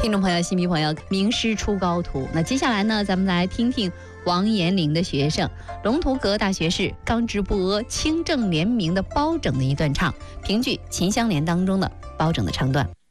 听众朋友、新迷朋友，名师出高徒。那接下来呢，咱们来听听王延龄的学生龙图阁大学士刚直不阿、清正廉明的包拯的一段唱，评剧《秦香莲》当中的包拯的唱段。